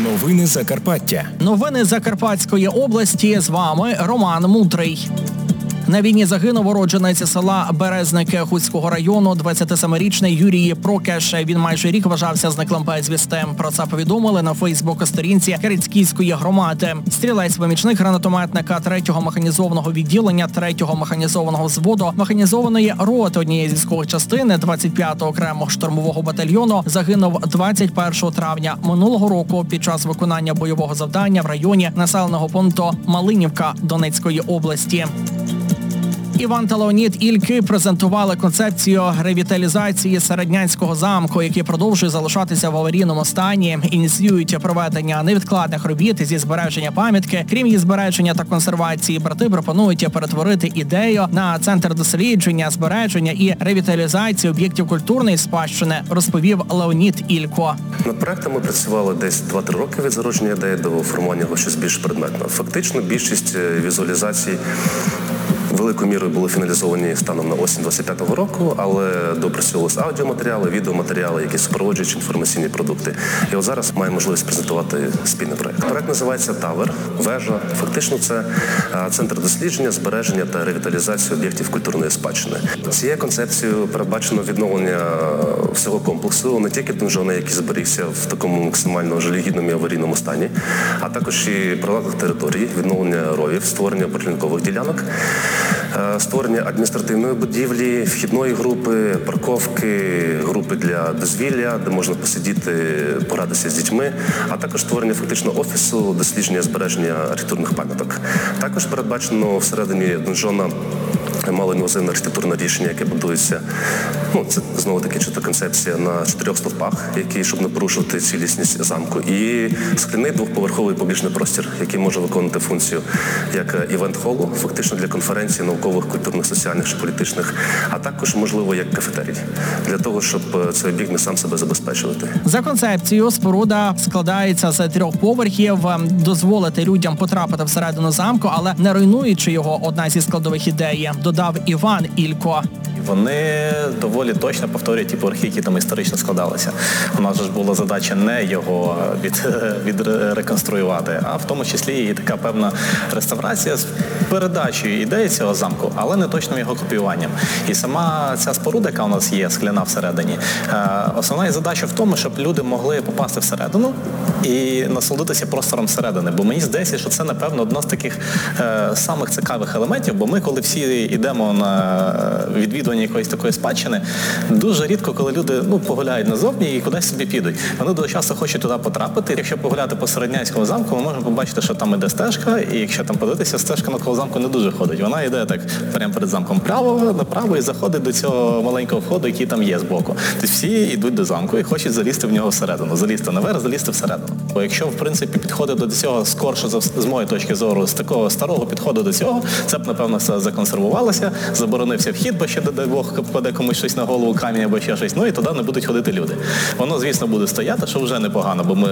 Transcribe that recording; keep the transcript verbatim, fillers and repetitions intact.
Новини Закарпаття. Новини Закарпатської області. З вами Роман Мудрий. На війні загинув уродженець села Березники Хуцького району двадцятисемирічний Юрій Прокеш. Він майже рік вважався зниклим безвісти. Про це повідомили на фейсбук-сторінці Керецькійської громади. Стрілець-помічник гранатометника третього механізованого відділення третього механізованого взводу механізованої роти однієї з військових частин двадцять п'ятого окремого штурмового батальйону загинув двадцять першого травня минулого року під час виконання бойового завдання в районі населеного пункту Малинівка Донецької області. Іван та Леонід Ільки презентували концепцію ревіталізації Середнянського замку, який продовжує залишатися в аварійному стані. Ініціюють проведення невідкладних робіт зі збереження пам'ятки. Крім її збереження та консервації, брати пропонують перетворити ідею на центр дослідження, збереження і ревіталізації об'єктів культурної спадщини, розповів Леонід Ілько. Над проектом ми працювали десь два-три роки від зародження ідеї до формування його щось більш предметного. Фактично, більшість візуалізацій великою мірою були фіналізовані станом на осінь двадцять п'ятого року, але допрацьовувалися аудіоматеріали, відеоматеріали, які супроводжують інформаційні продукти. І от зараз маємо можливість презентувати спільний проект. Проект називається «Тавер», «Вежа». Фактично це центр дослідження, збереження та ревіталізації об'єктів культурної спадщини. Цією концепцією передбачено відновлення всього комплексу, не тільки донжона, який зберігся в такому максимально жалюгідному і аварійному стані, а також і прилеглих територій, відновлення ровів, створення прилінкових ділянок, створення адміністративної будівлі, вхідної групи, парковки, групи для дозвілля, де можна посидіти, порадитися з дітьми, а також створення фактично офісу, дослідження збереження архітектурних пам'яток. Також передбачено всередині донжона малоінвазивне архітектурне рішення, яке будується, ну, це знову-таки чита концепція на чотирьох стовпах, які, щоб не порушувати цілісність замку, і скляний двохповерховий публічний простір, який може виконувати функцію як івент-холу, фактично для конференцій, наукових, культурних, соціальних чи політичних, а також, можливо, як кафетерій, для того, щоб цей об'єкт не сам себе забезпечувати. За концепцією, споруда складається з трьох поверхів, дозволити людям потрапити всередину замку, але не руйнуючи його, одна зі складових ідей, додав Іван Ілько. Вони доволі точно повторюють ті поверхи, які там історично складалися. У нас ж була задача не його від, відреконструювати, а в тому числі і така певна реставрація з передачею ідеї цього замку, але не точним його копіюванням. І сама ця споруда, яка у нас є, скляна всередині, основна її задача в тому, щоб люди могли попасти всередину і насолодитися простором всередини. Бо мені здається, що це, напевно, одна з таких е, самих цікавих елементів, бо ми, коли всі йдемо на відвідування якоїсь такої спадщини, дуже рідко, коли люди ну, погуляють назовні і кудись собі підуть. Вони дуже часто хочуть туди потрапити. Якщо погуляти по Середнянському замку, ми можемо побачити, що там іде стежка, і якщо там подивитися, стежка навколо замку не дуже ходить. Вона йде так прямо перед замком право, направо і заходить до цього маленького входу, який там є збоку. Тобто всі йдуть до замку і хочуть залізти в нього всередину. Залізти наверх, залізти всередину. Бо якщо, в принципі, підходить до цього скорше, з моєї точки зору, з такого старого підходу до цього, це б, напевно, все законсервувалося, заборонився вхід, бо ще, дай Бог, впаде комусь щось на голову, камінь або ще щось, ну і туди не будуть ходити люди. Воно, звісно, буде стояти, що вже непогано, бо ми